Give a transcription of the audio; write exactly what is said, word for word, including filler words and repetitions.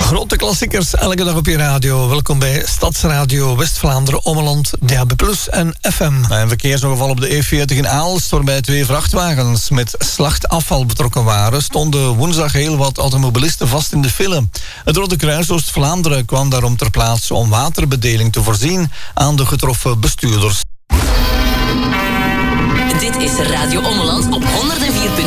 Grote klassiekers, elke dag op je radio. Welkom bij Stadsradio West-Vlaanderen, Ommeland, D A B plus en F M. Een verkeersongeval op de E veertig in Aalst, waarbij twee vrachtwagens met slachtafval betrokken waren, stonden woensdag heel wat automobilisten vast in de file. Het Rode Kruis Oost-Vlaanderen kwam daarom ter plaatse om waterbedeling te voorzien aan de getroffen bestuurders. Dit is Radio Ommeland op honderd vier punt